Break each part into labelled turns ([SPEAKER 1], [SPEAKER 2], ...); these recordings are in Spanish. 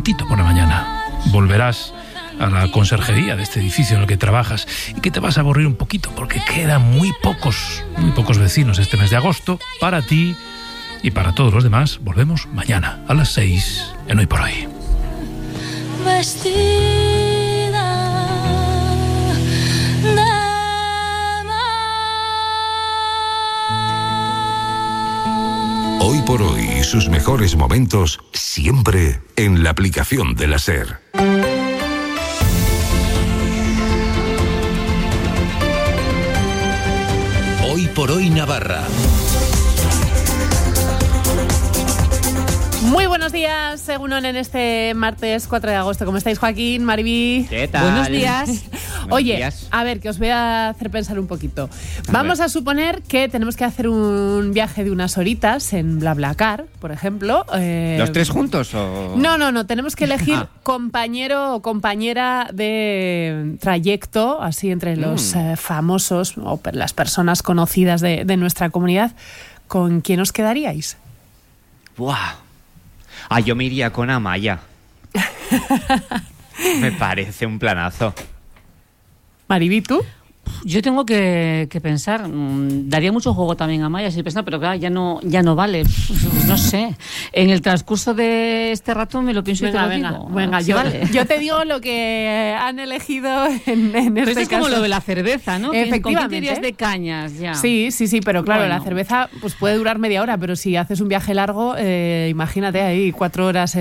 [SPEAKER 1] poquito por la mañana. Volverás a la conserjería de este edificio en el que trabajas y que te vas a aburrir un poquito porque quedan muy pocos vecinos este mes de agosto. Para ti y para todos los demás, volvemos mañana a las 6 en Hoy por Hoy.
[SPEAKER 2] Hoy por Hoy y sus mejores momentos siempre en la aplicación de la SER.
[SPEAKER 3] Hoy por Hoy Navarra.
[SPEAKER 4] Muy buenos días, según en este martes 4 de agosto. ¿Cómo estáis, Joaquín, Maribí?
[SPEAKER 5] ¿Qué tal?
[SPEAKER 4] Buenos días. Oye,
[SPEAKER 5] días.
[SPEAKER 4] a ver, que os voy a hacer pensar un poquito. Vamos a suponer que tenemos que hacer un viaje de unas horitas en BlaBlaCar, por ejemplo.
[SPEAKER 5] ¿Los tres juntos o...?
[SPEAKER 4] No. Tenemos que elegir compañero o compañera de trayecto, así entre los famosos o las personas conocidas de nuestra comunidad. ¿Con quién os quedaríais?
[SPEAKER 5] ¡Buah! Yo me iría con Amaya. Me parece un planazo.
[SPEAKER 4] Maribí, ¿tú?
[SPEAKER 6] Yo tengo que pensar. Daría mucho juego también a Maya, si pensar, pero claro, ya no vale. No sé. En el transcurso de este rato me lo pienso y te lo digo.
[SPEAKER 4] Venga,
[SPEAKER 6] sí, vale.
[SPEAKER 4] Yo te digo lo que han elegido en este caso.
[SPEAKER 6] Es como lo de la cerveza, ¿no?
[SPEAKER 4] Efectivamente.
[SPEAKER 6] ¿Con qué te irías de cañas? Ya.
[SPEAKER 4] Sí, pero claro,
[SPEAKER 6] Bueno.
[SPEAKER 4] la cerveza pues puede durar media hora, pero si haces un viaje largo, imagínate ahí 4 horas,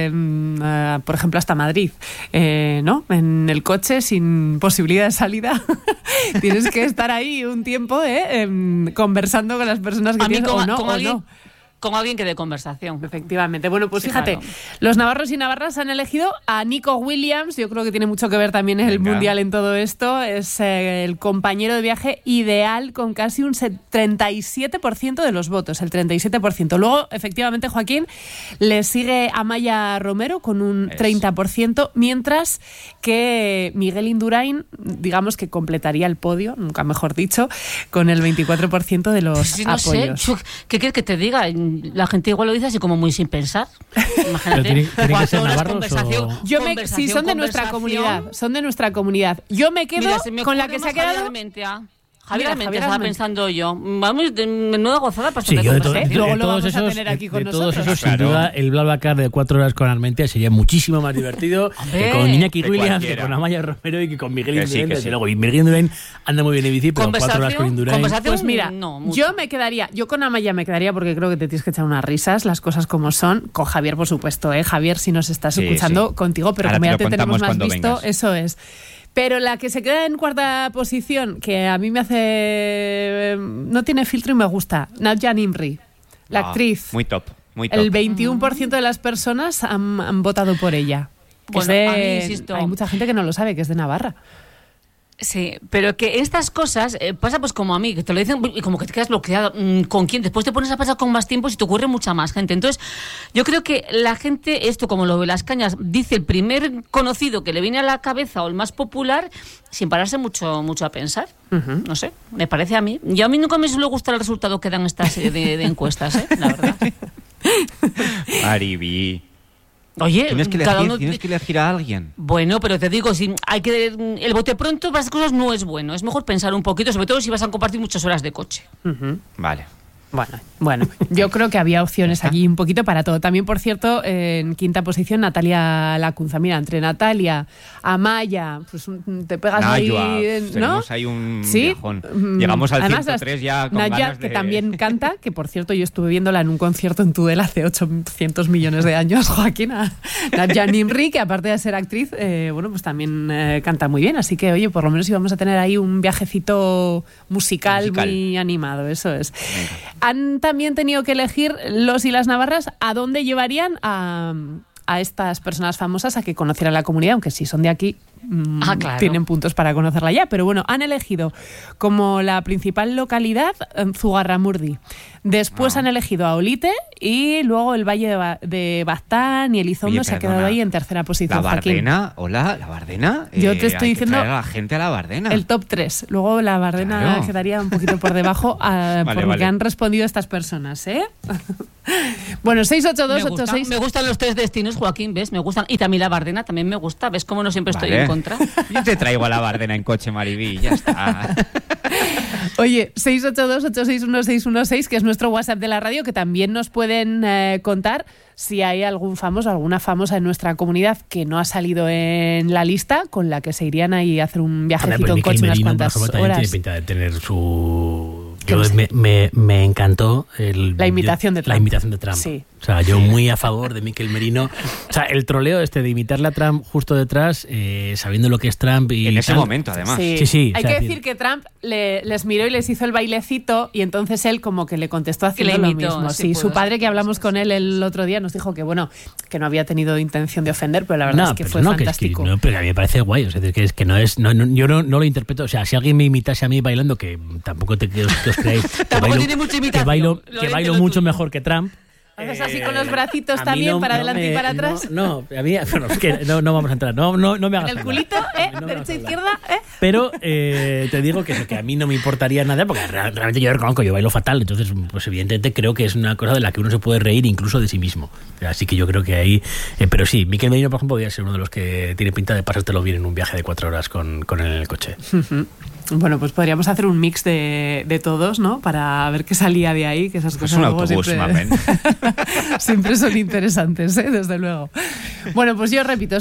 [SPEAKER 4] por ejemplo, hasta Madrid, ¿no? En el coche, sin posibilidad de salida. Tienes que estar ahí un tiempo conversando con las personas que tienes
[SPEAKER 6] Con alguien que dé conversación.
[SPEAKER 4] Efectivamente. Bueno, pues
[SPEAKER 6] Sí,
[SPEAKER 4] fíjate,
[SPEAKER 6] claro.
[SPEAKER 4] Los navarros y navarras han elegido a Nico Williams. Yo creo que tiene mucho que ver también el mundial en todo esto. Es el compañero de viaje ideal con casi un 37% de los votos, el 37%. Luego, efectivamente, Joaquín, le sigue Amaya Romero con un 30%, mientras que Miguel Indurain, digamos que completaría el podio, nunca mejor dicho, con el 24% de los
[SPEAKER 6] Sí, no
[SPEAKER 4] apoyos.
[SPEAKER 6] sé. ¿Qué quieres que te diga? La gente igual lo dice así como muy sin pensar. Imagínate.
[SPEAKER 1] ¿Tienen que
[SPEAKER 6] 4
[SPEAKER 1] ser
[SPEAKER 6] horas
[SPEAKER 1] navarros
[SPEAKER 4] Sí, son de nuestra comunidad. Yo me quedo
[SPEAKER 6] Mira, se me
[SPEAKER 4] con la
[SPEAKER 6] ocurre
[SPEAKER 4] que se ha
[SPEAKER 6] más
[SPEAKER 4] quedado.
[SPEAKER 6] Javier Armentia estaba
[SPEAKER 4] Armentia.
[SPEAKER 6] pensando yo. Vamos, de menuda gozada para
[SPEAKER 7] Sí, yo de,
[SPEAKER 4] Luego lo
[SPEAKER 7] todos
[SPEAKER 4] vamos a
[SPEAKER 7] esos,
[SPEAKER 4] tener aquí con
[SPEAKER 7] de todos
[SPEAKER 4] nosotros.
[SPEAKER 7] esos, sin
[SPEAKER 5] Claro.
[SPEAKER 7] duda, el BlaBlaCar de 4 horas con Armentia sería muchísimo más divertido que con Iñaki
[SPEAKER 5] De
[SPEAKER 7] Williams, que
[SPEAKER 5] cualquiera.
[SPEAKER 7] con Amaya Romero y que con Miguel
[SPEAKER 5] Que sí,
[SPEAKER 7] Indurain,
[SPEAKER 5] que
[SPEAKER 7] desde
[SPEAKER 5] sí.
[SPEAKER 7] luego. Y Miguel Indurain anda muy bien en bici, pero 4 horas con Indurain...
[SPEAKER 4] Pues mira,
[SPEAKER 6] no, mucho.
[SPEAKER 4] yo con Amaya me quedaría porque creo que te tienes que echar unas risas, las cosas como son. Con Javier, por supuesto, Javier, si nos estás
[SPEAKER 5] Sí,
[SPEAKER 4] escuchando,
[SPEAKER 5] sí.
[SPEAKER 4] contigo, pero
[SPEAKER 5] Ahora
[SPEAKER 4] como
[SPEAKER 5] te
[SPEAKER 4] ya
[SPEAKER 5] lo
[SPEAKER 4] te tenemos
[SPEAKER 5] contamos
[SPEAKER 4] más
[SPEAKER 5] cuando
[SPEAKER 4] visto,
[SPEAKER 5] vengas.
[SPEAKER 4] eso es. Pero la que se queda en cuarta posición, que a mí me hace... no tiene filtro y me gusta, Nadja Nimri, la actriz.
[SPEAKER 5] Muy top, muy top.
[SPEAKER 4] El 21% de las personas han votado por ella. Que
[SPEAKER 6] Bueno,
[SPEAKER 4] es de-
[SPEAKER 6] a mí, insisto.
[SPEAKER 4] hay mucha gente que no lo sabe, que es de Navarra.
[SPEAKER 6] Sí, pero que estas cosas pasa pues como a mí, que te lo dicen y como que te quedas bloqueado. ¿Con quién? Después te pones a pasar con más tiempo y te ocurre mucha más gente. Entonces, yo creo que la gente, esto como lo de las cañas, dice el primer conocido que le viene a la cabeza o el más popular, sin pararse mucho a pensar. No sé, me parece a mí. Yo a mí nunca me suele gustar el resultado que dan esta serie de encuestas, la verdad.
[SPEAKER 5] Maribí.
[SPEAKER 6] Oye,
[SPEAKER 5] Tienes que elegir a alguien.
[SPEAKER 6] Bueno, pero te digo, si hay que el bote pronto para esas cosas no es bueno. Es mejor pensar un poquito, sobre todo si vas a compartir muchas horas de coche.
[SPEAKER 5] Vale.
[SPEAKER 4] Bueno, yo creo que había opciones aquí un poquito para todo. También, por cierto, en quinta posición, Natalia Lacunza. Mira, entre Natalia, Amaya, pues te pegas ahí, ¿no?
[SPEAKER 5] Tenemos ahí un
[SPEAKER 4] Sí.
[SPEAKER 5] viajón. Llegamos al
[SPEAKER 4] Además,
[SPEAKER 5] 103 ya con
[SPEAKER 4] Nadia,
[SPEAKER 5] ganas
[SPEAKER 4] que
[SPEAKER 5] de...
[SPEAKER 4] también canta, que por cierto yo estuve viéndola en un concierto en Tudela hace 800 millones de años, Joaquín. Nadia Nimri, que aparte de ser actriz, bueno, pues también canta muy bien. Así que, oye, por lo menos íbamos a tener ahí un viajecito musical. Muy animado, eso es.
[SPEAKER 5] Venga.
[SPEAKER 4] Han también tenido que elegir los y las navarras a dónde llevarían a estas personas famosas a que conocieran la comunidad, aunque si son de aquí,
[SPEAKER 6] claro.
[SPEAKER 4] tienen puntos para conocerla ya. Pero bueno, han elegido como la principal localidad Zugarramurdi. Después han elegido a Olite y luego el Valle de Baztán y Elizondo. Se ha quedado ahí en tercera posición.
[SPEAKER 5] La Bardena, hola, la Bardena.
[SPEAKER 4] Yo te estoy diciendo
[SPEAKER 5] traer a la gente a la Bardena.
[SPEAKER 4] El top 3. Luego la Bardena quedaría un poquito por debajo por lo que han respondido estas personas, ¿eh? Bueno, 68286.
[SPEAKER 6] Me gustan los 3 destinos, Joaquín, ¿ves? Me gustan. Y también la Bardena también me gusta. ¿Ves cómo no siempre estoy en contra?
[SPEAKER 5] Yo te traigo a la Bardena en coche, Maribí, ya está.
[SPEAKER 4] Oye, 682861616, que es nuestro WhatsApp de la radio, que también nos pueden contar si hay algún famoso, alguna famosa en nuestra comunidad que no ha salido en la lista, con la que se irían ahí a hacer un viajecito en coche unas cuantas horas.
[SPEAKER 7] Tiene pinta de tener su... Me encantó
[SPEAKER 4] la imitación de Trump.
[SPEAKER 7] La imitación de Trump.
[SPEAKER 4] Sí.
[SPEAKER 7] O sea, yo muy a favor de Miquel Merino. O sea, el troleo de imitarle a Trump justo detrás, sabiendo lo que es Trump y
[SPEAKER 5] en ese
[SPEAKER 7] tal.
[SPEAKER 5] momento, además.
[SPEAKER 7] Sí.
[SPEAKER 4] Hay que decir que Trump les miró y les hizo el bailecito y entonces él como que le contestó haciendo lo mismo. Sí, su padre, que hablamos con él el otro día, nos dijo que bueno, que no había tenido intención de ofender, pero la verdad es que fue fantástico.
[SPEAKER 7] Pero a mí me parece guay. O sea, que no es, yo no lo interpreto. O sea, si alguien me imitase a mí bailando, que tampoco que os creáis,
[SPEAKER 6] tiene mucha imitación.
[SPEAKER 7] que bailo mucho mejor que Trump.
[SPEAKER 4] Haces así con los bracitos también, para adelante y para atrás.
[SPEAKER 7] No, a mí, bueno, es que no vamos a entrar. No me hagas
[SPEAKER 4] en el culito, derecha, izquierda,
[SPEAKER 7] Pero te digo que a mí no me importaría nada, porque realmente yo reconozco, yo bailo fatal, entonces pues evidentemente creo que es una cosa de la que uno se puede reír incluso de sí mismo. Así que yo creo que ahí... pero sí, Miquel Merino, por ejemplo, podría ser uno de los que tiene pinta de pasártelo bien en un viaje de 4 horas con él en el coche.
[SPEAKER 4] Bueno, pues podríamos hacer un mix de todos, ¿no? Para ver qué salía de ahí, que esas cosas
[SPEAKER 5] un
[SPEAKER 4] luego
[SPEAKER 5] autobús,
[SPEAKER 4] siempre son interesantes, desde luego. Bueno, pues yo repito,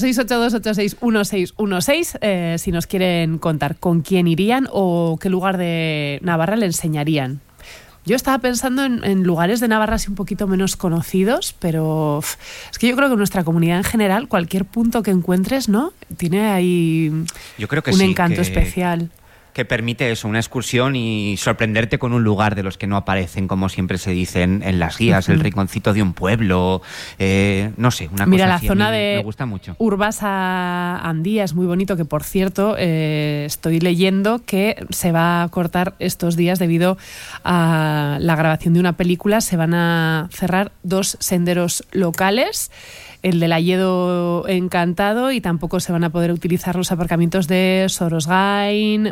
[SPEAKER 4] 682861616, si nos quieren contar con quién irían o qué lugar de Navarra le enseñarían. Yo estaba pensando en lugares de Navarra así un poquito menos conocidos, pero es que yo creo que nuestra comunidad en general, cualquier punto que encuentres, ¿no? Tiene ahí un encanto especial.
[SPEAKER 5] Que permite eso, una excursión y sorprenderte con un lugar de los que no aparecen, como siempre se dicen en las guías, el rinconcito de un pueblo, no sé, una
[SPEAKER 4] Mira,
[SPEAKER 5] cosa
[SPEAKER 4] la
[SPEAKER 5] así,
[SPEAKER 4] zona
[SPEAKER 5] me gusta mucho.
[SPEAKER 4] Urbasa Andía es muy bonito, que por cierto estoy leyendo que se va a cortar estos días debido a la grabación de una película. Se van a cerrar 2 senderos locales, el del Alledo Encantado, y tampoco se van a poder utilizar los aparcamientos de Sorosgain,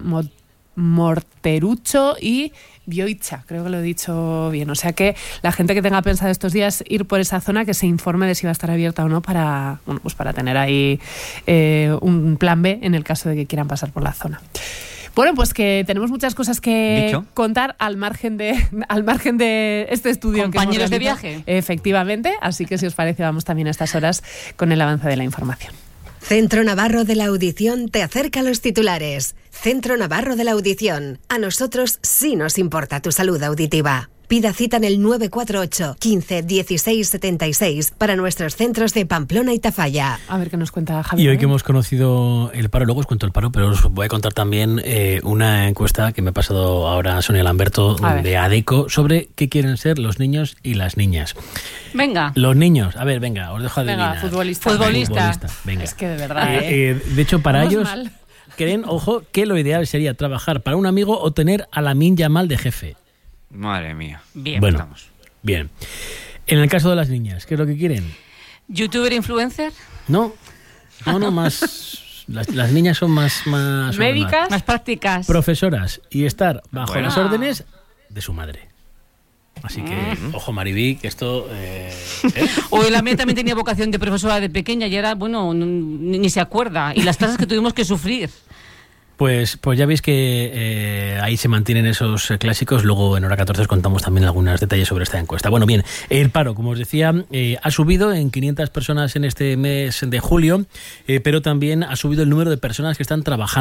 [SPEAKER 4] Morterucho y Bioitza, creo que lo he dicho bien. O sea que la gente que tenga pensado estos días ir por esa zona, que se informe de si va a estar abierta o no para tener ahí un plan B en el caso de que quieran pasar por la zona. Bueno, pues que tenemos muchas cosas que contar al margen de este estudio.
[SPEAKER 6] Compañeros de viaje.
[SPEAKER 4] Efectivamente, así que si os parece vamos también a estas horas con el avance de la información.
[SPEAKER 8] Centro Navarro de la Audición te acerca a los titulares. Centro Navarro de la Audición. A nosotros sí nos importa tu salud auditiva. Pida cita en el 948 15 16 76 para nuestros centros de Pamplona y Tafalla.
[SPEAKER 4] A ver qué nos cuenta Javier.
[SPEAKER 7] Y hoy que hemos conocido el paro, luego os cuento el paro, pero os voy a contar también una encuesta que me ha pasado ahora Sonia Lamberto de ADECO sobre qué quieren ser los niños y las niñas.
[SPEAKER 6] Venga.
[SPEAKER 7] Los niños, a ver, venga, os dejo adivinar.
[SPEAKER 4] Futbolista.
[SPEAKER 7] Venga.
[SPEAKER 4] Es que de verdad.
[SPEAKER 7] De hecho, para ellos creen, ojo, que lo ideal sería trabajar para un amigo o tener a Lamine Yamal de jefe.
[SPEAKER 5] Madre mía.
[SPEAKER 6] Bien.
[SPEAKER 7] Bueno, bien. En el caso de las niñas, ¿qué es lo que quieren?
[SPEAKER 6] ¿YouTuber influencer?
[SPEAKER 7] No, más... Las niñas son más
[SPEAKER 4] médicas,
[SPEAKER 6] más prácticas.
[SPEAKER 7] Profesoras y estar bajo las órdenes de su madre. Así que, ojo Maribí, que esto...
[SPEAKER 6] Hoy la mía también tenía vocación de profesora de pequeña y ahora, bueno, ni se acuerda. Y las tasas que tuvimos que sufrir.
[SPEAKER 7] Pues ya veis que ahí se mantienen esos clásicos. Luego en Hora 14 os contamos también algunos detalles sobre esta encuesta. Bueno, bien, el paro, como os decía, ha subido en 500 personas en este mes de julio, pero también ha subido el número de personas que están trabajando.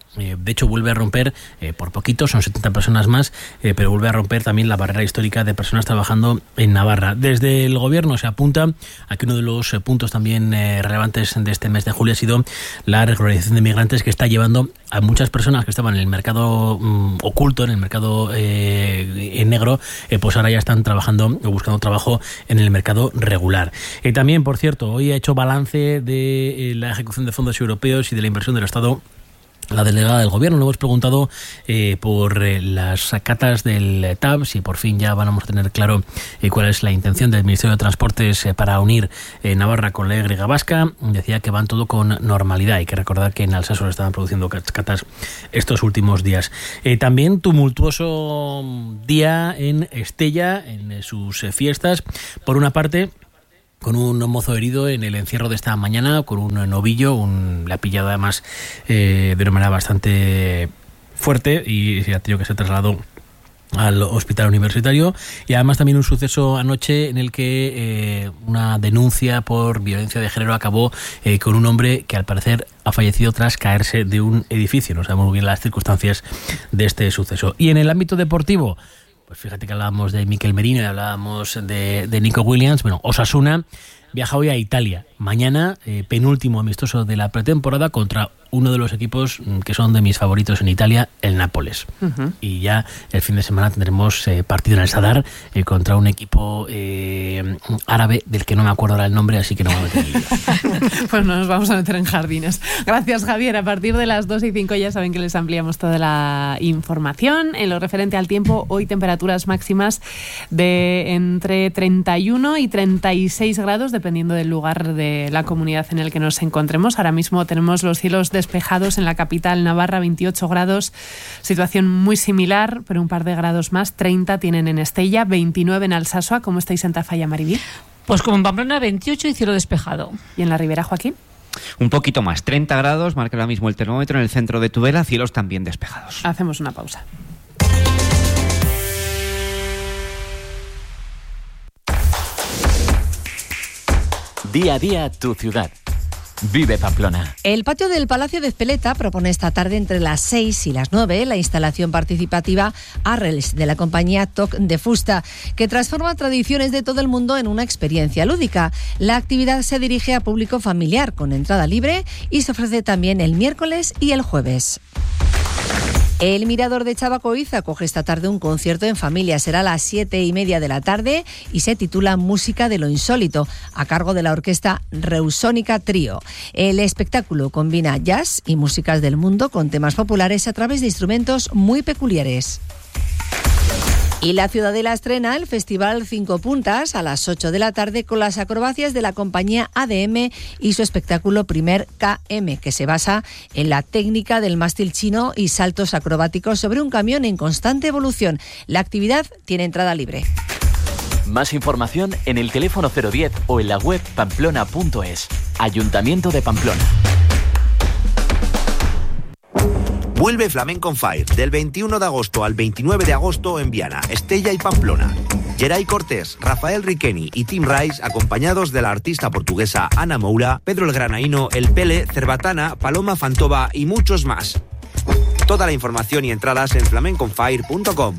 [SPEAKER 7] De hecho, vuelve a romper, por poquito, son 70 personas más, pero vuelve a romper también la barrera histórica de personas trabajando en Navarra. Desde el gobierno se apunta a que uno de los puntos también relevantes de este mes de julio ha sido la regularización de migrantes, que está llevando a muchas personas que estaban en el mercado oculto, en el mercado en negro, pues ahora ya están trabajando o buscando trabajo en el mercado regular. También, por cierto, hoy ha hecho balance de la ejecución de fondos europeos y de la inversión del Estado la delegada del gobierno. Le hemos preguntado por las catas del TAV, si por fin ya vamos a tener claro cuál es la intención del Ministerio de Transportes para unir Navarra con la Y vasca. Decía que van todo con normalidad. Hay que recordar que en Alsace se estaban produciendo catas estos últimos días. También tumultuoso día en Estella, en sus fiestas. Por una parte, con un mozo herido en el encierro de esta mañana, con un novillo, le ha pillado además de una manera bastante fuerte y se ha tenido que ser trasladado al hospital universitario. Y además también un suceso anoche en el que una denuncia por violencia de género acabó con un hombre que al parecer ha fallecido tras caerse de un edificio. No sabemos muy bien las circunstancias de este suceso. Y en el ámbito deportivo, pues fíjate que hablábamos de Mikel Merino y hablábamos de Nico Williams. Bueno, Osasuna viaja hoy a Italia. Mañana, penúltimo amistoso de la pretemporada contra uno de los equipos que son de mis favoritos en Italia, el Nápoles. Uh-huh. Y ya el fin de semana tendremos partido en el Sadar contra un equipo árabe del que no me acuerdo ahora el nombre, así que no me voy a meter.
[SPEAKER 4] Pues no nos vamos a meter en jardines. Gracias, Javier. A partir de las 2:05 ya saben que les ampliamos toda la información. En lo referente al tiempo, hoy temperaturas máximas de entre 31 y 36 grados, dependiendo del lugar de la comunidad en el que nos encontremos. Ahora mismo tenemos los cielos despejados en la capital Navarra, 28 grados, situación muy similar, pero un par de grados más, 30 tienen en Estella, 29 en Alsasua. ¿Cómo estáis en Tafalla, Maribí?
[SPEAKER 6] Pues como en Pamplona, 28 y cielo despejado.
[SPEAKER 4] ¿Y en la Ribera, Joaquín?
[SPEAKER 5] Un poquito más, 30 grados, marca ahora mismo el termómetro en el centro de Tudela, cielos también despejados.
[SPEAKER 4] Hacemos una pausa.
[SPEAKER 3] Día a día, tu ciudad. Vive Pamplona.
[SPEAKER 9] El patio del Palacio de Ezpeleta propone esta tarde entre las 6 y las 9 la instalación participativa Arrels de la compañía Toc de Fusta, que transforma tradiciones de todo el mundo en una experiencia lúdica. La actividad se dirige a público familiar con entrada libre y se ofrece también el miércoles y el jueves. El Mirador de Chabacoiz acoge esta tarde un concierto en familia. Será a las 7:30 de la tarde y se titula Música de lo Insólito, a cargo de la orquesta Reusónica Trío. El espectáculo combina jazz y músicas del mundo con temas populares a través de instrumentos muy peculiares. Y la Ciudadela estrena el Festival 5 Puntas a las 8 de la tarde con las acrobacias de la compañía ADM y su espectáculo Primer KM, que se basa en la técnica del mástil chino y saltos acrobáticos sobre un camión en constante evolución. La actividad tiene entrada libre.
[SPEAKER 3] Más información en el teléfono 010 o en la web pamplona.es. Ayuntamiento de Pamplona.
[SPEAKER 10] Vuelve Flamenco on Fire del 21 de agosto al 29 de agosto en Viana, Estella y Pamplona. Geray Cortés, Rafael Riqueni y Tim Rice, acompañados de la artista portuguesa Ana Moura, Pedro el Granaíno, El Pele, Cerbatana, Paloma Fantova y muchos más. Toda la información y entradas en flamenconfire.com.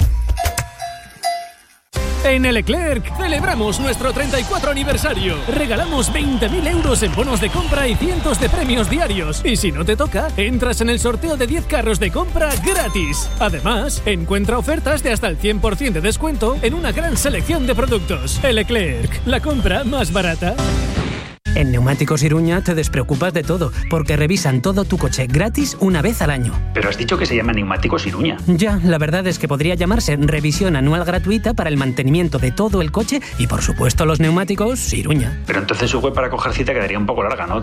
[SPEAKER 11] En Leclerc celebramos nuestro 34 aniversario. Regalamos 20.000 euros en bonos de compra y cientos de premios diarios. Y si no te toca, entras en el sorteo de 10 carros de compra gratis. Además, encuentra ofertas de hasta el 100% de descuento en una gran selección de productos. Leclerc, la compra más barata.
[SPEAKER 12] En Neumáticos Iruña te despreocupas de todo, porque revisan todo tu coche gratis una vez al año.
[SPEAKER 13] Pero has dicho que se llama Neumáticos Iruña.
[SPEAKER 12] Ya, la verdad es que podría llamarse revisión anual gratuita para el mantenimiento de todo el coche y, por supuesto, los neumáticos Iruña.
[SPEAKER 13] Pero entonces su web para coger cita quedaría un poco larga, ¿no?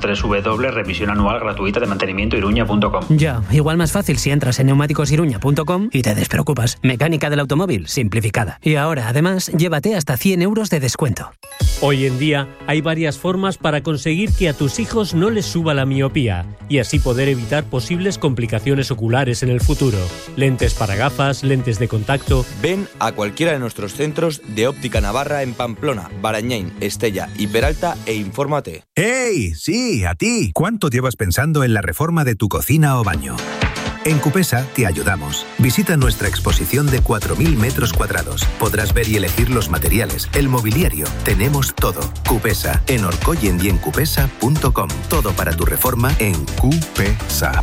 [SPEAKER 13] www.revisionanualgratuita-de-mantenimiento-iruña.com.
[SPEAKER 12] Ya, igual más fácil si entras en neumáticosiruña.com y te despreocupas. Mecánica del automóvil simplificada. Y ahora, además, llévate hasta 100 euros de descuento.
[SPEAKER 11] Hoy en día hay varias formas para conseguir que a tus hijos no les suba la miopía y así poder evitar posibles complicaciones oculares en el futuro. Lentes para gafas, lentes de contacto.
[SPEAKER 14] Ven a cualquiera de nuestros centros de Óptica Navarra en Pamplona, Barañáin, Estella y Peralta e infórmate.
[SPEAKER 15] ¡Hey! Sí, a ti. ¿Cuánto llevas pensando en la reforma de tu cocina o baño? En Cupesa te ayudamos. Visita nuestra exposición de 4.000 metros cuadrados. Podrás ver y elegir los materiales, el mobiliario. Tenemos todo. Cupesa, en Orcoyen y en cupesa.com. Todo para tu reforma en Cupesa.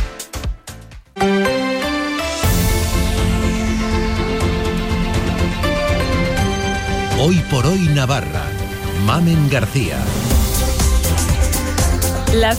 [SPEAKER 2] Hoy por hoy Navarra. Mamen García.
[SPEAKER 4] Las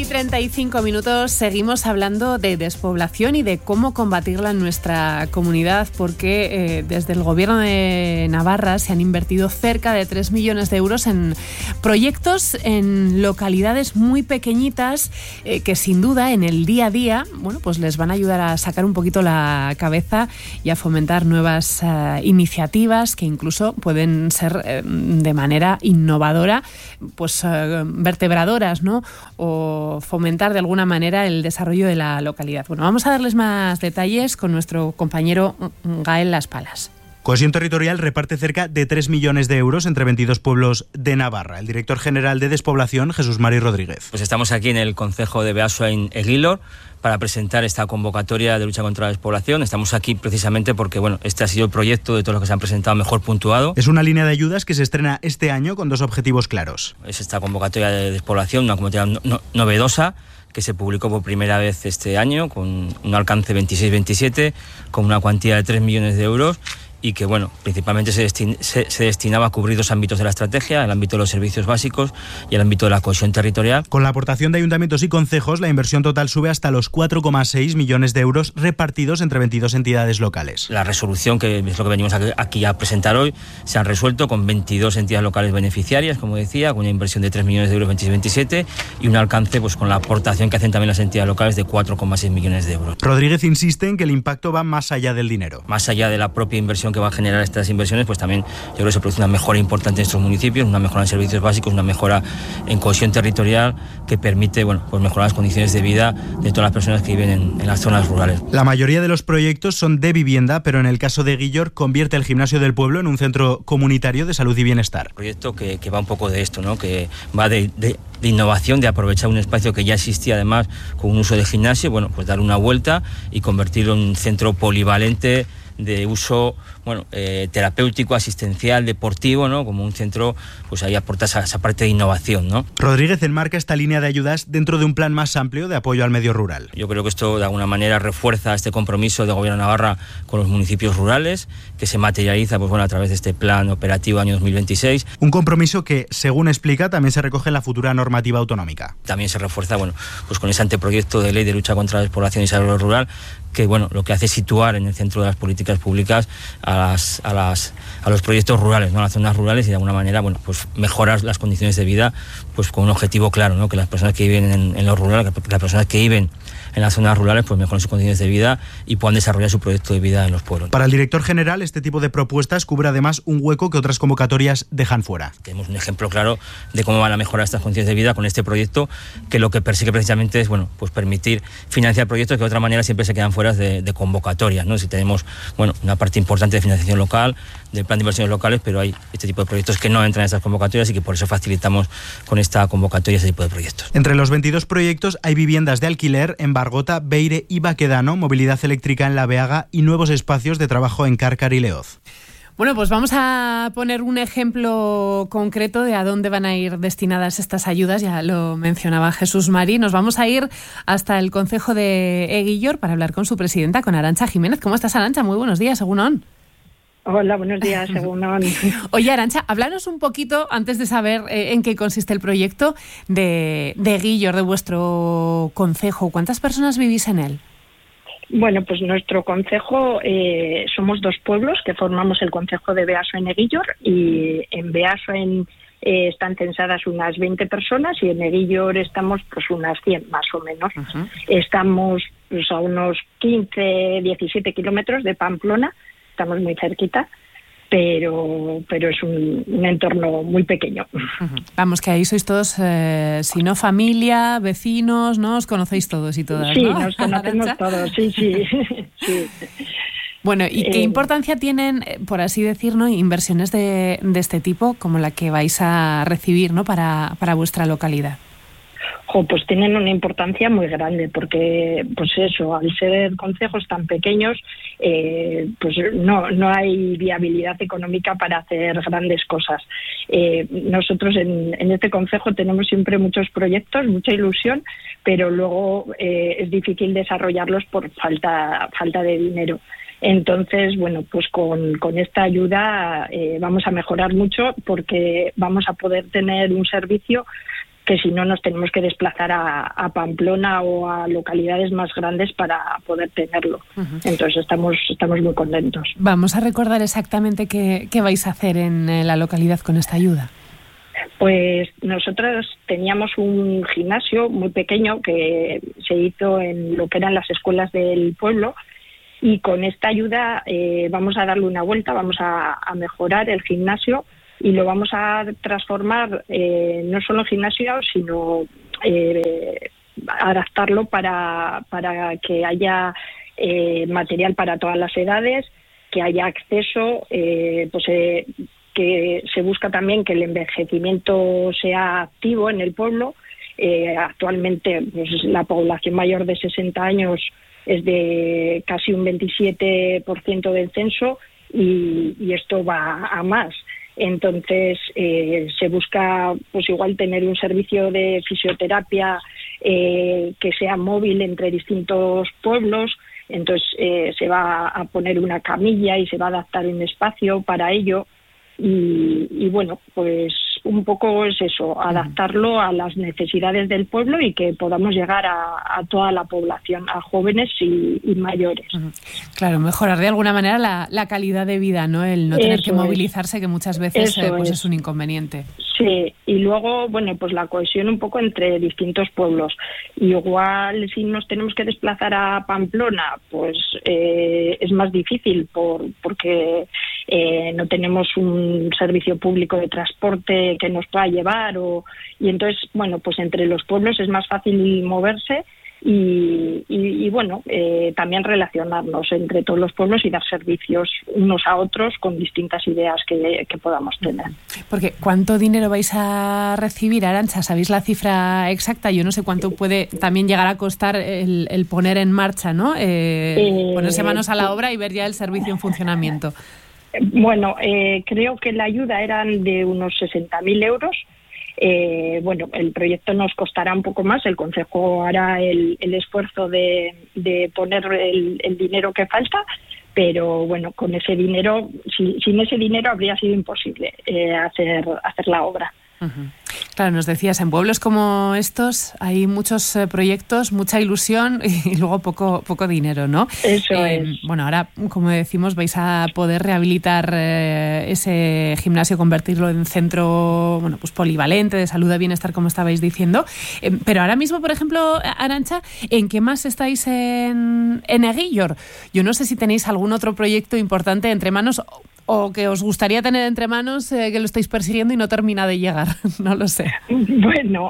[SPEAKER 4] 12:35, seguimos hablando de despoblación y de cómo combatirla en nuestra comunidad, porque desde el Gobierno de Navarra se han invertido cerca de 3 millones de euros en proyectos en localidades muy pequeñitas que sin duda en el día a día, bueno, pues les van a ayudar a sacar un poquito la cabeza y a fomentar nuevas iniciativas que incluso pueden ser de manera innovadora, pues vertebradoras, ¿no? O fomentar de alguna manera el desarrollo de la localidad. Bueno, vamos a darles más detalles con nuestro compañero Gael Las Palas.
[SPEAKER 16] Cohesión Territorial reparte cerca de 3 millones de euros entre 22 pueblos de Navarra. El director general de Despoblación, Jesús Mari Rodríguez.
[SPEAKER 17] Pues estamos aquí en el concejo de Beasain e Guillor para presentar esta convocatoria de lucha contra la despoblación. Estamos aquí precisamente porque, bueno, este ha sido el proyecto de todos los que se han presentado mejor puntuado.
[SPEAKER 16] Es una línea de ayudas que se estrena este año con 2 objetivos claros.
[SPEAKER 17] Es esta convocatoria de despoblación, una convocatoria novedosa, que se publicó por primera vez este año, con un alcance 26-27, con una cuantía de 3 millones de euros, y que, bueno, principalmente se destinaba a cubrir 2 ámbitos de la estrategia, el ámbito de los servicios básicos y el ámbito de la cohesión territorial.
[SPEAKER 16] Con la aportación de ayuntamientos y concejos, la inversión total sube hasta los 4,6 millones de euros repartidos entre 22 entidades locales.
[SPEAKER 17] La resolución, que es lo que venimos aquí a presentar hoy, se han resuelto con 22 entidades locales beneficiarias, como decía, con una inversión de 3 millones de euros 26-27 y un alcance, pues, con la aportación que hacen también las entidades locales de 4,6 millones de euros.
[SPEAKER 16] Rodríguez insiste en que el impacto va más allá del dinero.
[SPEAKER 17] Más allá de la propia inversión que va a generar estas inversiones, pues también yo creo que se produce una mejora importante en estos municipios, una mejora en servicios básicos, una mejora en cohesión territorial que permite, bueno, pues mejorar las condiciones de vida de todas las personas que viven en las zonas rurales.
[SPEAKER 16] La mayoría de los proyectos son de vivienda, pero en el caso de Guillor convierte el gimnasio del pueblo en un centro comunitario de salud y bienestar.
[SPEAKER 17] Un proyecto que va un poco de esto, ¿no? Que va de innovación, de aprovechar un espacio que ya existía además con un uso de gimnasio, bueno, pues dar una vuelta y convertirlo en un centro polivalente de uso, bueno, terapéutico, asistencial, deportivo, ¿no? Como un centro, pues ahí aporta esa parte de innovación, ¿no?
[SPEAKER 16] Rodríguez enmarca esta línea de ayudas dentro de un plan más amplio de apoyo al medio rural.
[SPEAKER 17] Yo creo que esto de alguna manera refuerza este compromiso del Gobierno de Navarra con los municipios rurales, que se materializa, pues bueno, a través de este plan operativo año 2026.
[SPEAKER 16] Un compromiso que, según explica, también se recoge en la futura normativa autonómica.
[SPEAKER 17] También se refuerza, bueno, pues con ese anteproyecto de ley de lucha contra la despoblación y desarrollo rural, que, bueno, lo que hace es situar en el centro de las políticas públicas a los proyectos rurales, ¿no? A las zonas rurales, y de alguna manera, bueno, pues mejorar las condiciones de vida, pues con un objetivo claro, ¿no? Que las personas que viven en lo rural, que las personas que viven en las zonas rurales, pues mejoren sus condiciones de vida y puedan desarrollar su proyecto de vida en los pueblos.
[SPEAKER 16] Para el director general, este tipo de propuestas cubre además un hueco que otras convocatorias dejan fuera.
[SPEAKER 17] Tenemos un ejemplo claro de cómo van a mejorar estas condiciones de vida con este proyecto, que lo que persigue precisamente es, bueno, pues permitir financiar proyectos que de otra manera siempre se quedan fuera de convocatorias, ¿no? Si tenemos, bueno, una parte importante de financiación local, del plan de inversiones locales, pero hay este tipo de proyectos que no entran en estas convocatorias y que por eso facilitamos con esta convocatoria ese tipo de proyectos.
[SPEAKER 16] Entre los 22 proyectos hay viviendas de alquiler en Bargota, Beire y Baquedano, movilidad eléctrica en La Beaga y nuevos espacios de trabajo en Cárcar y Leoz.
[SPEAKER 4] Bueno, pues vamos a poner un ejemplo concreto de a dónde van a ir destinadas estas ayudas. Ya lo mencionaba Jesús Mari. Nos vamos a ir hasta el concejo de Guillor para hablar con su presidenta, con Arantxa Jiménez. ¿Cómo estás, Arantxa? Muy buenos días, egunon.
[SPEAKER 18] Hola, buenos días, egunon.
[SPEAKER 4] Oye, Arantxa, háblanos un poquito, antes de saber en qué consiste el proyecto, de Guillor, de vuestro concejo. ¿Cuántas personas vivís en él?
[SPEAKER 18] Bueno, pues nuestro concejo, somos 2 pueblos que formamos el concejo de Beasain e Guillor, y en Beasain están censadas unas 20 personas y en Guillor estamos pues unas 100 más o menos. Uh-huh. Estamos pues a unos 15, 17 kilómetros de Pamplona, estamos muy cerquita, pero es un entorno muy pequeño.
[SPEAKER 4] Uh-huh. Vamos, que ahí sois todos, si no familia, vecinos, ¿no? Os conocéis todos y todas,
[SPEAKER 18] sí,
[SPEAKER 4] ¿no?
[SPEAKER 18] Nos conocemos todos, sí. Sí.
[SPEAKER 4] Bueno, ¿y qué importancia tienen, por así decir, ¿no, inversiones de este tipo, como la que vais a recibir, ¿no, para vuestra localidad?
[SPEAKER 18] Pues tienen una importancia muy grande, porque pues eso, al ser concejos tan pequeños, pues no hay viabilidad económica para hacer grandes cosas. Nosotros en este concejo tenemos siempre muchos proyectos, mucha ilusión, pero luego es difícil desarrollarlos por falta de dinero. Entonces, bueno, pues con esta ayuda vamos a mejorar mucho, porque vamos a poder tener un servicio que si no nos tenemos que desplazar a Pamplona o a localidades más grandes para poder tenerlo. Entonces estamos muy contentos.
[SPEAKER 4] Vamos a recordar exactamente qué vais a hacer en la localidad con esta ayuda.
[SPEAKER 18] Pues nosotros teníamos un gimnasio muy pequeño que se hizo en lo que eran las escuelas del pueblo, y con esta ayuda vamos a darle una vuelta, vamos a mejorar el gimnasio y lo vamos a transformar no solo en gimnasio, sino adaptarlo para que haya material para todas las edades, que haya acceso, que se busca también que el envejecimiento sea activo en el pueblo. Actualmente pues, la población mayor de 60 años es de casi un 27% del censo, y esto va a más. Entonces se busca pues igual tener un servicio de fisioterapia que sea móvil entre distintos pueblos. Entonces se va a poner una camilla y se va a adaptar un espacio para ello, y bueno, pues un poco es eso, adaptarlo a las necesidades del pueblo y que podamos llegar a toda la población, a jóvenes y mayores.
[SPEAKER 4] Claro, mejorar de alguna manera la calidad de vida, ¿no? El no tener que movilizarse, que muchas veces pues es un inconveniente.
[SPEAKER 18] Sí, y luego, bueno, pues la cohesión un poco entre distintos pueblos. Igual si nos tenemos que desplazar a Pamplona, pues es más difícil porque no tenemos un servicio público de transporte que nos pueda llevar, y entonces, bueno, pues entre los pueblos es más fácil moverse y bueno, también relacionarnos entre todos los pueblos y dar servicios unos a otros con distintas ideas que podamos tener.
[SPEAKER 4] Porque ¿cuánto dinero vais a recibir, Arantxa? ¿Sabéis la cifra exacta? Yo no sé cuánto puede también llegar a costar el poner en marcha, ¿no? Ponerse manos a la obra y ver ya el servicio en funcionamiento.
[SPEAKER 18] Bueno, creo que la ayuda eran de unos 60.000 euros. Bueno, el proyecto nos costará un poco más, el concejo hará el esfuerzo de poner el dinero que falta, pero bueno, con ese dinero, sin ese dinero habría sido imposible hacer la obra.
[SPEAKER 4] Claro, nos decías, en pueblos como estos hay muchos proyectos, mucha ilusión y luego poco dinero, ¿no?
[SPEAKER 18] Eso es.
[SPEAKER 4] Bueno, ahora, como decimos, vais a poder rehabilitar ese gimnasio, convertirlo en centro, bueno, pues polivalente, de salud, de bienestar, como estabais diciendo. Pero ahora mismo, por ejemplo, Arantxa, ¿en qué más estáis en Eguillor? Yo no sé si tenéis algún otro proyecto importante entre manos o que os gustaría tener entre manos, que lo estáis persiguiendo y no termina de llegar. No lo sé.
[SPEAKER 18] Bueno,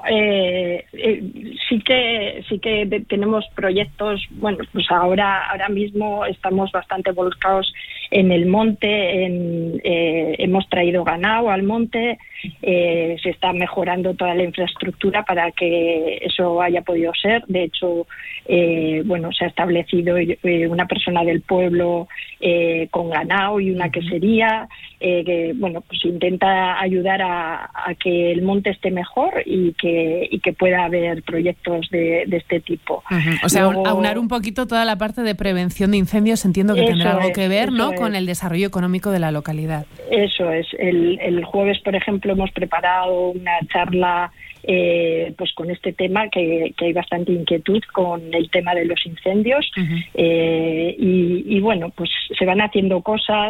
[SPEAKER 18] sí que tenemos proyectos. Bueno, pues ahora mismo estamos bastante volcados en el monte. Hemos traído ganado al monte. Se está mejorando toda la infraestructura para que eso haya podido ser. De hecho, bueno, se ha establecido una persona del pueblo con ganado y una quesería que, bueno, pues intenta ayudar a que el monte esté mejor y que pueda haber proyectos de este tipo.
[SPEAKER 4] O sea, luego, aunar un poquito toda la parte de prevención de incendios, entiendo que tendrá algo que ver, ¿no?, con el desarrollo económico de la localidad.
[SPEAKER 18] Eso es. El jueves, por ejemplo, hemos preparado una charla pues con este tema, que hay bastante inquietud con el tema de los incendios. Y bueno, pues se van haciendo cosas.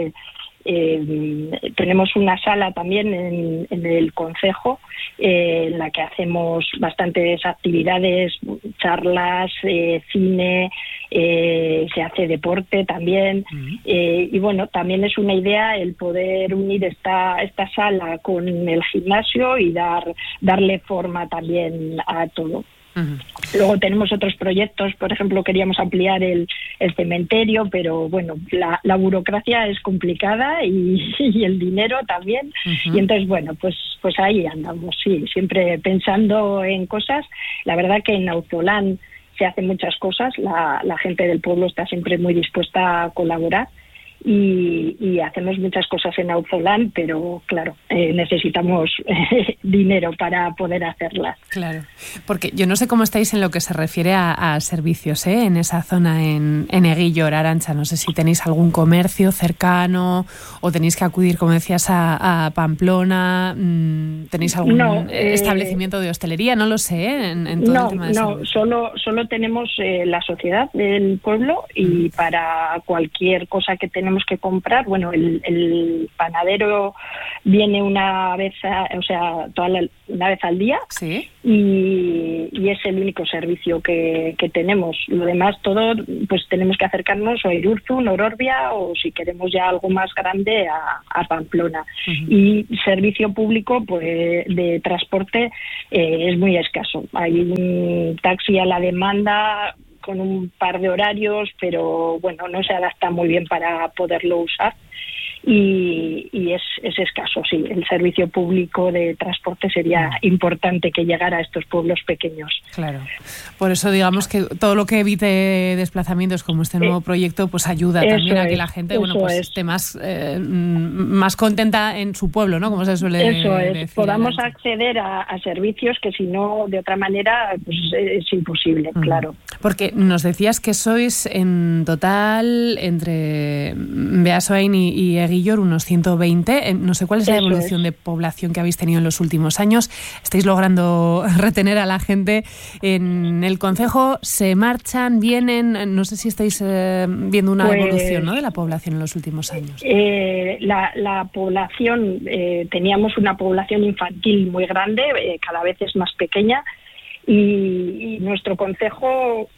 [SPEAKER 18] Tenemos una sala también en el concejo en la que hacemos bastantes actividades, charlas, cine, se hace deporte también. Y bueno, también es una idea el poder unir esta sala con el gimnasio y darle forma también a todo. Luego tenemos otros proyectos, por ejemplo, queríamos ampliar el el cementerio, pero bueno, la burocracia es complicada y el dinero también. Y entonces, bueno, pues ahí andamos, sí, siempre pensando en cosas. La verdad que en Auzolán se hacen muchas cosas, la gente del pueblo está siempre muy dispuesta a colaborar. Y hacemos muchas cosas en Auzolán, pero claro, necesitamos dinero para poder hacerlas.
[SPEAKER 4] Claro, porque yo no sé cómo estáis en lo que se refiere a servicios, en esa zona en Eguillor, Arantxa. No sé si tenéis algún comercio cercano o tenéis que acudir, como decías, a Pamplona. ¿Tenéis algún establecimiento de hostelería? No lo sé, en todo el tema de servicios.
[SPEAKER 18] Solo tenemos la sociedad del pueblo y para cualquier cosa que tenemos que comprar, bueno, el panadero viene una vez al día.
[SPEAKER 4] ¿Sí?
[SPEAKER 18] Y es el único servicio que tenemos. Lo demás todo, pues tenemos que acercarnos o a Irurzun, Ororbia, o si queremos ya algo más grande a Pamplona. Y servicio público, pues de transporte es muy escaso. Hay un taxi a la demanda con un par de horarios, pero bueno, no se adapta muy bien para poderlo usar y es escaso, sí. El servicio público de transporte sería importante que llegara a estos pueblos pequeños.
[SPEAKER 4] Claro. Por eso digamos que todo lo que evite desplazamientos como este nuevo proyecto pues ayuda también a que la gente esté más contenta en su pueblo, ¿no? Como se suele decir.
[SPEAKER 18] Podamos acceder a servicios que si no, de otra manera, pues es imposible, claro.
[SPEAKER 4] Porque nos decías que sois en total entre Beasain y Eguillor unos 120. No sé cuál es la evolución de población que habéis tenido en los últimos años. ¿Estáis logrando retener a la gente en el concejo? ¿Se marchan? ¿Vienen? No sé si estáis viendo una evolución, ¿no?, de la población en los últimos años.
[SPEAKER 18] La población, teníamos una población infantil muy grande, cada vez es más pequeña. Y nuestro concejo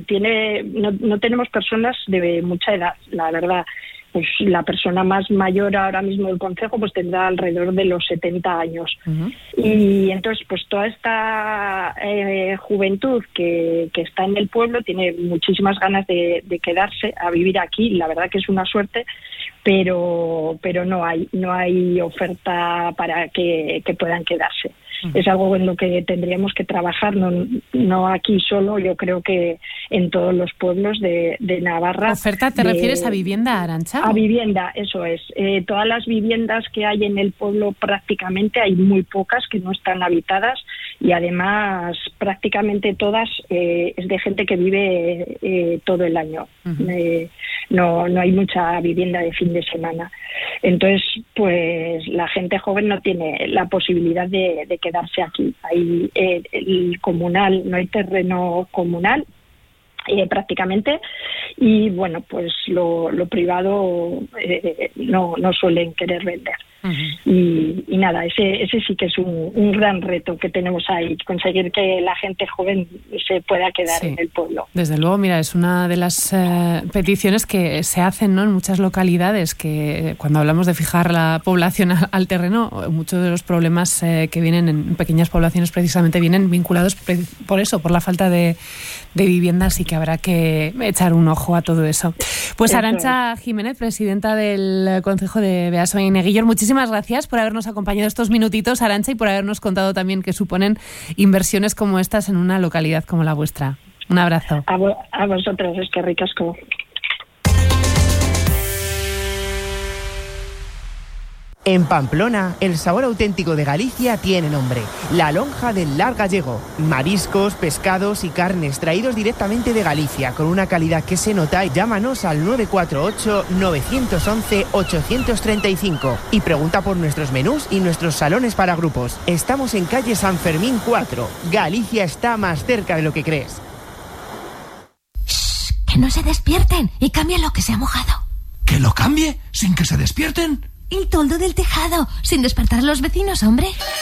[SPEAKER 18] no tenemos personas de mucha edad, la verdad. Pues la persona más mayor ahora mismo del concejo pues tendrá alrededor de los 70 años. Y entonces pues toda esta juventud que está en el pueblo tiene muchísimas ganas de quedarse a vivir aquí. La verdad que es una suerte, pero no hay oferta para que puedan quedarse. Es algo en lo que tendríamos que trabajar, no aquí solo, yo creo que en todos los pueblos de Navarra.
[SPEAKER 4] ¿Oferta te refieres a vivienda, Arantxa?
[SPEAKER 18] A vivienda, eso es. Todas las viviendas que hay en el pueblo prácticamente hay muy pocas que no están habitadas y además prácticamente todas es de gente que vive todo el año. No hay mucha vivienda de fin de semana. Entonces, pues la gente joven no tiene la posibilidad de quedarse aquí. Hay el comunal, no hay terreno comunal prácticamente, y bueno, pues lo privado no suelen querer vender. Y nada, ese sí que es un gran reto que tenemos ahí, conseguir que la gente joven se pueda quedar en el pueblo.
[SPEAKER 4] Desde luego, mira, es una de las peticiones que se hacen, ¿no?, en muchas localidades, que cuando hablamos de fijar la población al terreno, muchos de los problemas que vienen en pequeñas poblaciones precisamente vienen vinculados por eso, por la falta de viviendas, y que habrá que echar un ojo a todo eso. Pues Arantxa Jiménez, presidenta del Concejo de Beasain y Eguillor, muchísimas gracias por habernos acompañado estos minutitos, Arantxa, y por habernos contado también que suponen inversiones como estas en una localidad como la vuestra. Un abrazo.
[SPEAKER 18] A vosotros, es que ricasco.
[SPEAKER 19] En Pamplona, el sabor auténtico de Galicia tiene nombre: la lonja del Lar Gallego. Mariscos, pescados y carnes traídos directamente de Galicia con una calidad que se nota. Llámanos al 948-911-835 y pregunta por nuestros menús y nuestros salones para grupos. Estamos en calle San Fermín 4. Galicia está más cerca de lo que crees.
[SPEAKER 20] Shh, que no se despierten y cambien lo que se ha mojado.
[SPEAKER 21] ¿Que lo cambie sin que se despierten?
[SPEAKER 20] El toldo del tejado, sin despertar a los vecinos, hombre.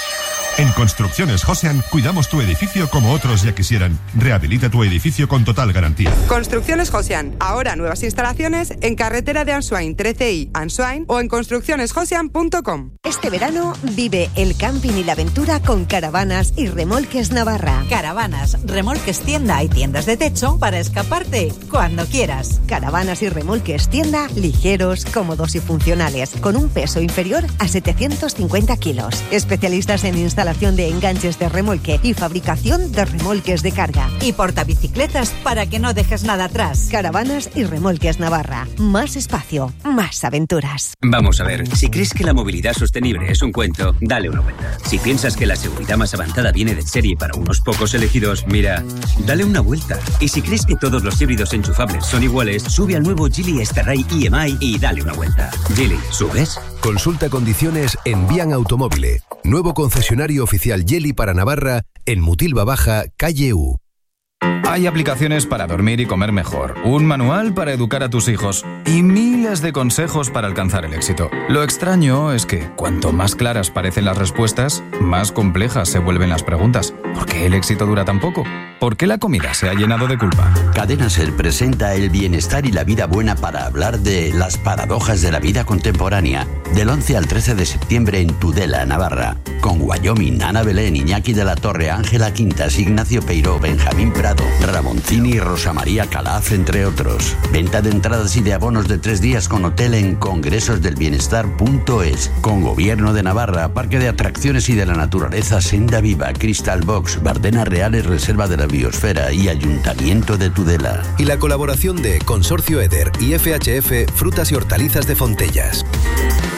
[SPEAKER 21] En Construcciones Josian cuidamos tu edificio como otros ya quisieran. Rehabilita tu edificio con total garantía.
[SPEAKER 22] Construcciones Josian. Ahora nuevas instalaciones en carretera de Ansoain 13i, Ansoain o en construccionesjosian.com.
[SPEAKER 23] Este verano vive el camping y la aventura con Caravanas y Remolques Navarra.
[SPEAKER 24] Caravanas, remolques tienda y tiendas de techo para escaparte cuando quieras.
[SPEAKER 23] Caravanas y Remolques tienda, ligeros, cómodos y funcionales, con un peso inferior a 750 kilos. Especialistas en instalación de enganches de remolque y fabricación de remolques de carga.
[SPEAKER 24] Y portabicicletas para que no dejes nada atrás.
[SPEAKER 23] Caravanas y Remolques Navarra. Más espacio, más aventuras.
[SPEAKER 25] Vamos a ver, si crees que la movilidad sostenible es un cuento, dale una vuelta. Si piensas que la seguridad más avanzada viene de serie para unos pocos elegidos, mira, dale una vuelta. Y si crees que todos los híbridos enchufables son iguales, sube al nuevo Geely Starray EMI y dale una vuelta. Geely, ¿subes?
[SPEAKER 15] Consulta condiciones en Bian Automóvil. Nuevo concesionario oficial Geely para Navarra en Mutilva Baja, calle U.
[SPEAKER 26] Hay aplicaciones para dormir y comer mejor, un manual para educar a tus hijos y miles de consejos para alcanzar el éxito. Lo extraño es que cuanto más claras parecen las respuestas, más complejas se vuelven las preguntas. ¿Por qué el éxito dura tan poco? ¿Por qué la comida se ha llenado de culpa?
[SPEAKER 27] Cadena Ser presenta el bienestar y la vida buena para hablar de las paradojas de la vida contemporánea. Del 11 al 13 de septiembre en Tudela, Navarra. Con Wyoming, Ana Belén, Iñaki de la Torre, Ángela Quintas, Ignacio Peiró, Benjamín Prado, Ramoncini y Rosa María Calaf, entre otros. Venta de entradas y de abonos de 3 días con hotel en congresosdelbienestar.es. Con Gobierno de Navarra, Parque de Atracciones y de la Naturaleza Senda Viva, Crystal Box, Bardenas Reales, Reserva de la Biosfera y Ayuntamiento de Tudela.
[SPEAKER 15] Y la colaboración de Consorcio Eder y FHF Frutas y Hortalizas de Fontellas.